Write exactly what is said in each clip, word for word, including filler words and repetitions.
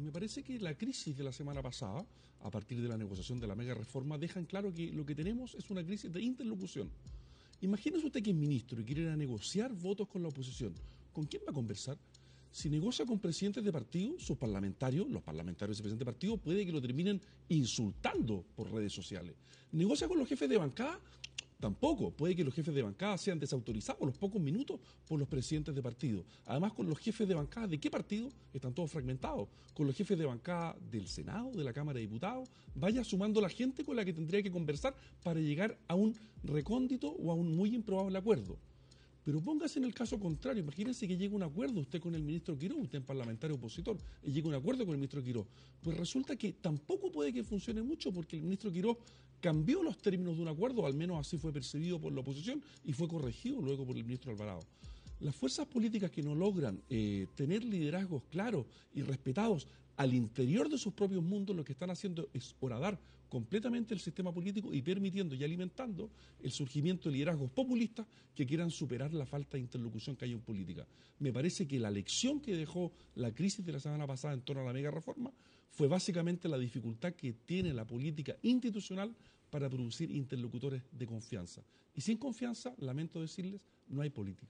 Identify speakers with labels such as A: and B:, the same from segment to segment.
A: me parece que la crisis de la semana pasada, a partir de la negociación de la mega reforma, dejan claro que lo que tenemos es una crisis de interlocución. Imagínese usted que es ministro y quiere ir a negociar votos con la oposición. ¿Con quién va a conversar? Si negocia con presidentes de partido, sus parlamentarios, los parlamentarios y presidentes de partido, puede que lo terminen insultando por redes sociales. Negocia con los jefes de bancada, tampoco. Puede que los jefes de bancada sean desautorizados a los pocos minutos por los presidentes de partido. Además, con los jefes de bancada, ¿de qué partido? Están todos fragmentados. Con los jefes de bancada del Senado, de la Cámara de Diputados, vaya sumando la gente con la que tendría que conversar para llegar a un recóndito o a un muy improbable acuerdo. Pero póngase en el caso contrario, imagínense que llega a un acuerdo usted con el ministro Quirós, usted es parlamentario opositor, y llega a un acuerdo con el ministro Quirós. Pues resulta que tampoco puede que funcione mucho porque el ministro Quirós cambió los términos de un acuerdo, o al menos así fue percibido por la oposición, y fue corregido luego por el ministro Alvarado. Las fuerzas políticas que no logran eh, tener liderazgos claros y respetados al interior de sus propios mundos, lo que están haciendo es horadar completamente el sistema político y permitiendo y alimentando el surgimiento de liderazgos populistas que quieran superar la falta de interlocución que hay en política. Me parece que la lección que dejó la crisis de la semana pasada en torno a la mega reforma fue básicamente la dificultad que tiene la política institucional para producir interlocutores de confianza. Y sin confianza, lamento decirles, no hay política.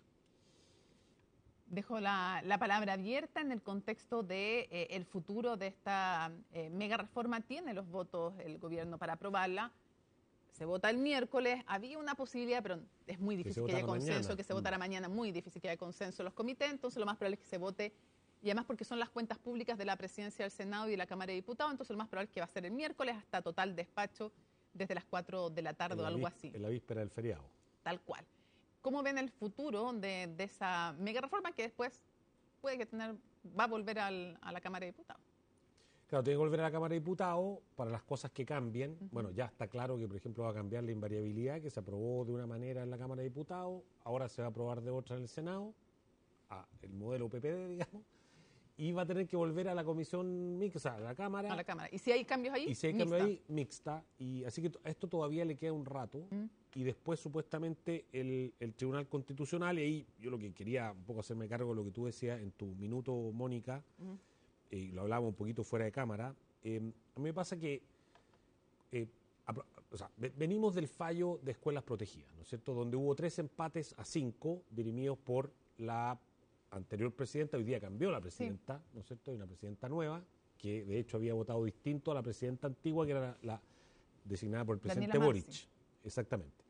B: Dejo la, la palabra abierta en el contexto de eh, el futuro de esta eh, mega reforma. Tiene los votos el gobierno para aprobarla. Se vota el miércoles. Había una posibilidad, pero es muy difícil que, que haya consenso, mañana. que se votara mañana, muy difícil que haya consenso en los comités. Entonces lo más probable es que se vote, y además porque son las cuentas públicas de la presidencia del Senado y de la Cámara de Diputados, entonces lo más probable es que va a ser el miércoles hasta total despacho desde las cuatro de la tarde o algo así.
C: En la víspera del feriado.
B: Tal cual. ¿Cómo ven el futuro de, de esa mega reforma que después puede que tener, va a volver al, a la Cámara de Diputados?
C: Claro, tiene que volver a la Cámara de Diputados para las cosas que cambien. Uh-huh. Bueno, ya está claro que, por ejemplo, va a cambiar la invariabilidad, que se aprobó de una manera en la Cámara de Diputados, ahora se va a aprobar de otra en el Senado, a el modelo P P D, digamos, y va a tener que volver a la comisión mixta, a la Cámara.
B: A la Cámara. ¿Y si hay cambios ahí?
C: Y si hay mixta. cambios ahí, mixta. Y así que a esto todavía le queda un rato. Uh-huh. Y después, supuestamente, el, el Tribunal Constitucional, y ahí yo lo que quería un poco hacerme cargo de lo que tú decías en tu minuto, Mónica, uh-huh. eh, lo hablábamos un poquito fuera de cámara, eh, a mí me pasa que eh, a, o sea, venimos del fallo de escuelas protegidas, ¿no es cierto?, donde hubo tres empates a cinco dirimidos por la anterior presidenta. Hoy día cambió la presidenta, sí. ¿no es cierto?, hay una presidenta nueva, que de hecho había votado distinto a la presidenta antigua, que era la, la designada por el presidente Boric. Exactamente.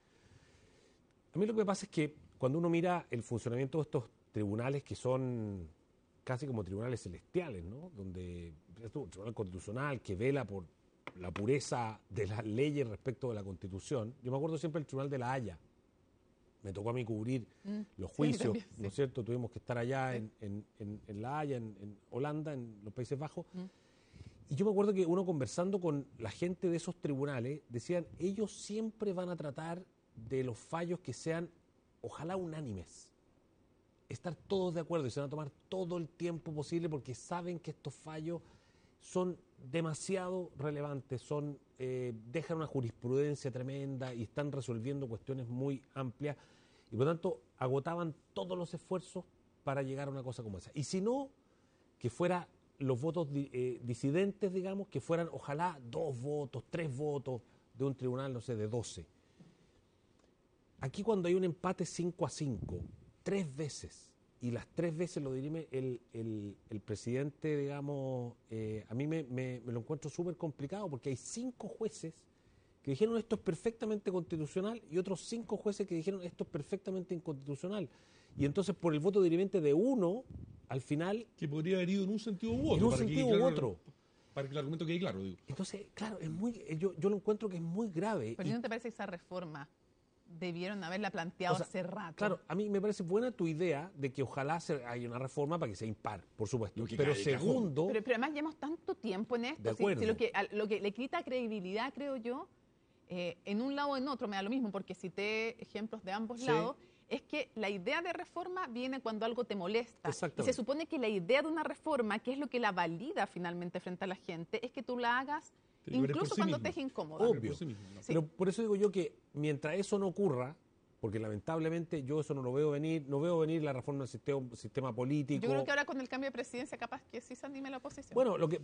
C: A mí lo que me pasa es que cuando uno mira el funcionamiento de estos tribunales que son casi como tribunales celestiales, ¿no? Donde es un tribunal constitucional que vela por la pureza de las leyes respecto de la Constitución. Yo me acuerdo siempre del Tribunal de La Haya. Me tocó a mí cubrir mm, los juicios, sí, también, sí. ¿no es cierto? Tuvimos que estar allá sí. en, en, en, en La Haya, en, en Holanda, en los Países Bajos. Mm. Y yo me acuerdo que uno conversando con la gente de esos tribunales, decían, ellos siempre van a tratar de los fallos que sean, ojalá unánimes, estar todos de acuerdo y se van a tomar todo el tiempo posible porque saben que estos fallos son demasiado relevantes, son eh, dejan una jurisprudencia tremenda y están resolviendo cuestiones muy amplias y por lo tanto agotaban todos los esfuerzos para llegar a una cosa como esa. Y si no, que fuera los votos eh, disidentes, digamos, que fueran ojalá dos votos, tres votos de un tribunal, no sé, de doce. Aquí cuando hay un empate cinco a cinco, tres veces, y las tres veces lo dirime el, el, el presidente, digamos, eh, a mí me, me, me lo encuentro súper complicado porque hay cinco jueces que dijeron esto es perfectamente constitucional y otros cinco jueces que dijeron esto es perfectamente inconstitucional. Y entonces por el voto dirimente de uno, al final...
A: Que podría haber ido en un sentido u otro.
C: En un para sentido
A: que,
C: u
A: claro,
C: otro.
A: Para que el argumento quede claro, digo.
C: Entonces, claro, es muy, yo, yo lo encuentro que es muy grave.
B: ¿Pero y, no te parece que esa reforma debieron haberla planteado o sea, hace rato?
C: Claro, a mí me parece buena tu idea de que ojalá se, haya una reforma para que sea impar, por supuesto. Pero segundo...
B: Pero, pero además llevamos tanto tiempo en esto.
C: De acuerdo.
B: Si, si lo, que, a, lo que le quita credibilidad, creo yo, eh, en un lado o en otro, me da lo mismo, porque cité ejemplos de ambos sí. lados, es que la idea de reforma viene cuando algo te molesta. Y se supone que la idea de una reforma, que es lo que la valida finalmente frente a la gente, es que tú la hagas Pero incluso sí cuando mismo. te es incómodo.
C: Obvio. Por sí mismo, ¿no? sí. Pero por eso digo yo que mientras eso no ocurra, porque lamentablemente yo eso no lo veo venir, no veo venir la reforma del sistema, sistema político.
B: Yo creo que ahora con el cambio de presidencia capaz que sí se anime la oposición.
C: Bueno, lo que